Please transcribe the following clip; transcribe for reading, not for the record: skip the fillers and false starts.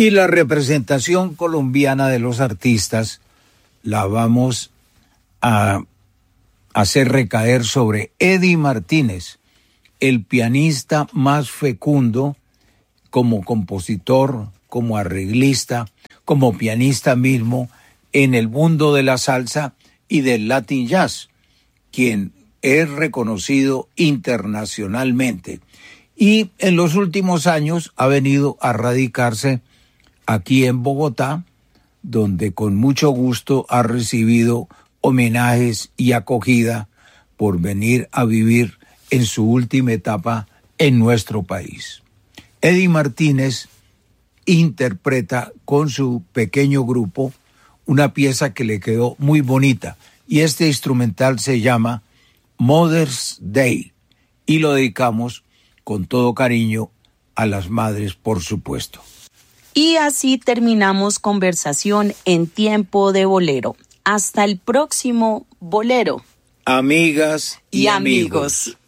Y la representación colombiana de los artistas la vamos a hacer recaer sobre Eddie Martínez, el pianista más fecundo como compositor, como arreglista, como pianista mismo en el mundo de la salsa y del Latin Jazz, quien es reconocido internacionalmente. Y en los últimos años ha venido a radicarse aquí en Bogotá, donde con mucho gusto ha recibido homenajes y acogida por venir a vivir en su última etapa en nuestro país. Eddie Martínez interpreta con su pequeño grupo una pieza que le quedó muy bonita, y este instrumental se llama Mother's Day, y lo dedicamos con todo cariño a las madres, por supuesto. Y así terminamos conversación en Tiempo de Bolero. Hasta el próximo bolero. Amigas y amigos.